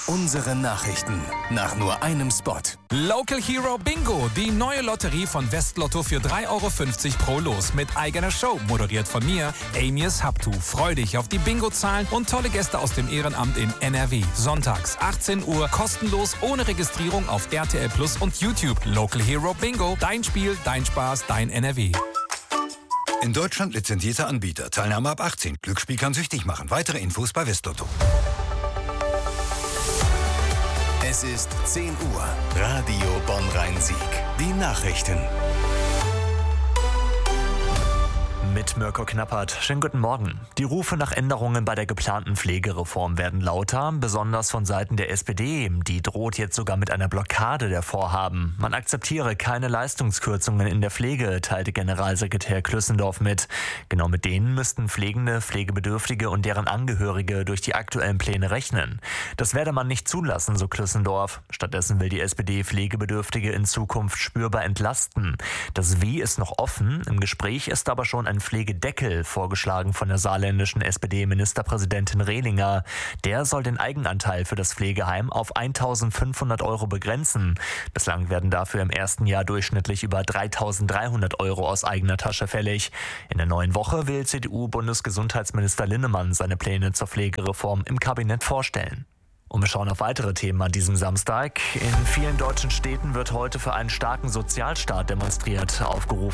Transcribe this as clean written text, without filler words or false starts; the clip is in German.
Unsere Nachrichten nach nur einem Spot. Local Hero Bingo, die neue Lotterie von Westlotto für 3,50 € pro Los mit eigener Show, moderiert von mir, Amias Haptu. Freu dich auf die Bingo-Zahlen und tolle Gäste aus dem Ehrenamt in NRW. Sonntags, 18 Uhr, kostenlos, ohne Registrierung auf RTL Plus und YouTube. Local Hero Bingo, dein Spiel, dein Spaß, dein NRW. In Deutschland lizenzierter Anbieter. Teilnahme ab 18. Glücksspiel kann süchtig machen. Weitere Infos bei Westlotto. Es ist 10 Uhr. Radio Bonn-Rhein-Sieg. Die Nachrichten. Mit Mirko Knappert. Schönen guten Morgen. Die Rufe nach Änderungen bei der geplanten Pflegereform werden lauter, besonders von Seiten der SPD. Die droht jetzt sogar mit einer Blockade der Vorhaben. Man akzeptiere keine Leistungskürzungen in der Pflege, teilte Generalsekretär Klüssendorf mit. Genau mit denen müssten Pflegende, Pflegebedürftige und deren Angehörige durch die aktuellen Pläne rechnen. Das werde man nicht zulassen, so Klüssendorf. Stattdessen will die SPD Pflegebedürftige in Zukunft spürbar entlasten. Das Wie ist noch offen. Im Gespräch ist aber schon ein Pflegedeckel vorgeschlagen von der saarländischen SPD-Ministerpräsidentin Rehlinger. Der soll den Eigenanteil für das Pflegeheim auf 1.500 € begrenzen. Bislang werden dafür im ersten Jahr durchschnittlich über 3.300 € aus eigener Tasche fällig. In der neuen Woche will CDU-Bundesgesundheitsminister Linnemann seine Pläne zur Pflegereform im Kabinett vorstellen. Und wir schauen auf weitere Themen an diesem Samstag. In vielen deutschen Städten wird heute für einen starken Sozialstaat demonstriert. Aufgerufen